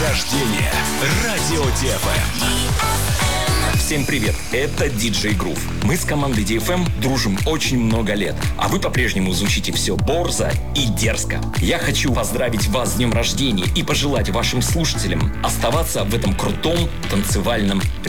рождения. Радио DFM. Всем привет, это Диджей Грув. Мы с командой DFM дружим очень много лет, а вы по-прежнему звучите все борзо и дерзко. Я хочу поздравить вас с днем рождения и пожелать вашим слушателям оставаться в этом крутом танцевальном